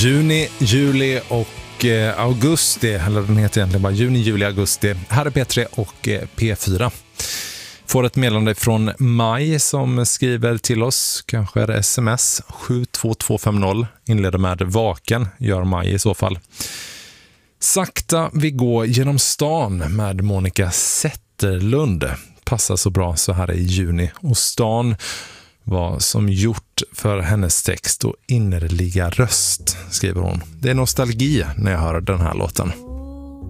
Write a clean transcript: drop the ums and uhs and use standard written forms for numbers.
Juni, juli och augusti, eller den heter egentligen bara juni, juli, augusti. Här är P3 och P4. Får ett meddelande från Maj som skriver till oss, kanske är det sms 72250, inleder med vaken, gör Maj i så fall. Sakta vi går genom stan med Monica Zetterlund. Passar så bra så här i juni. Och stan var som gjort för hennes text och innerliga röst, skriver hon. Det är nostalgi när jag hör den här låten.